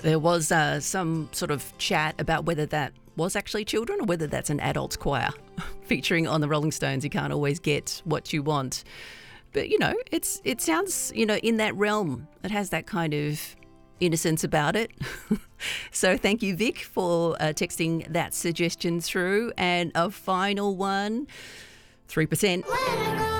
There was some sort of chat about whether that was actually children or whether that's an adult's choir featuring on the Rolling Stones. You can't always get what you want. But, it sounds, in that realm. It has that kind of innocence about it. So thank you, Vic, for texting that suggestion through. And a final one, 3%.